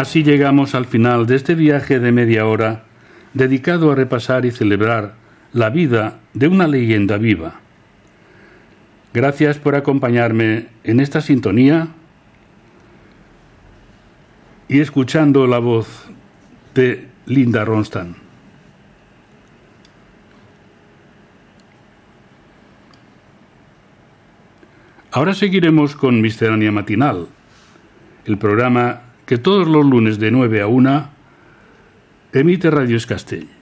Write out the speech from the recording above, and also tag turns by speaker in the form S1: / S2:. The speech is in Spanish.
S1: Así llegamos al final de este viaje de media hora dedicado a repasar y celebrar la vida de una leyenda viva. Gracias por acompañarme en esta sintonía y escuchando la voz de Linda Ronstadt. Ahora seguiremos con Miscelánea Matinal, el programa que todos los lunes de 9 a 1 emite Radio Es Castell.